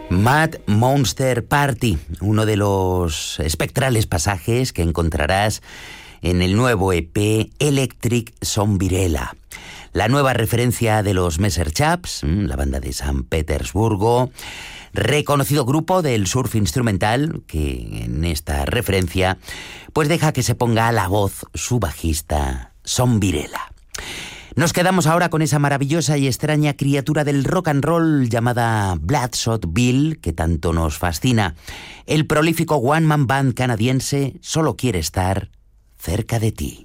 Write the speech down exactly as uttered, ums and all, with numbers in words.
Mad Monster Party, uno de los espectrales pasajes que encontrarás en el nuevo E P Electric Zombirella. La nueva referencia de los Messerchaps, la banda de San Petersburgo, reconocido grupo del surf instrumental, que en esta referencia pues deja que se ponga a la voz su bajista Zombirella. Nos quedamos ahora con esa maravillosa y extraña criatura del rock and roll llamada Bloodshot Bill, que tanto nos fascina. El prolífico one-man band canadiense solo quiere estar cerca de ti.